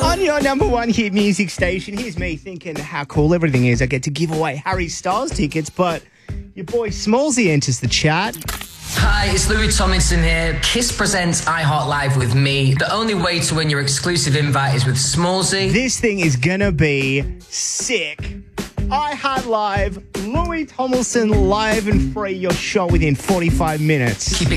On your number one hit music station, here's me thinking how cool everything is. I get to give away Harry Styles tickets, but your boy Smallsy enters the chat. Hi, it's Louis Tomlinson here. Kiss presents iHeart Live with me. The only way to win your exclusive invite is with Smallsy. This thing is gonna be sick. iHeart Live, Louis Tomlinson live and free, your show within 45 minutes. Keep it